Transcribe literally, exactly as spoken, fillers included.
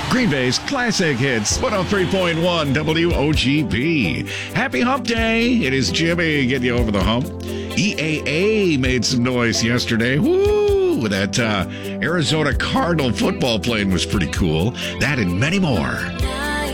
Green Bay's classic hits, one oh three point one W O G B. Happy Hump Day. It is Jimmy getting you over the hump. E A A made some noise yesterday. Woo! That uh, Arizona Cardinal football plane was pretty cool. That and many more.